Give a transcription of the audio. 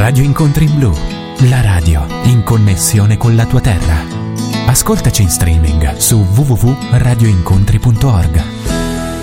Radio Incontri Blu, la radio in connessione con la tua terra. Ascoltaci in streaming su www.radioincontri.org.